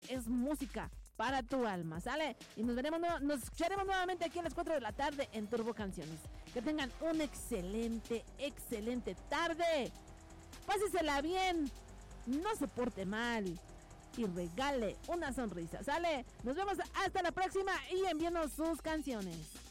es música para tu alma, ¿sale? Y nos escucharemos nuevamente aquí a las 4 de la tarde en Turbo Canciones. Que tengan una excelente tarde. Pásesela bien, no se porte mal y regale una sonrisa, ¿sale? Nos vemos hasta la próxima y envíenos sus canciones.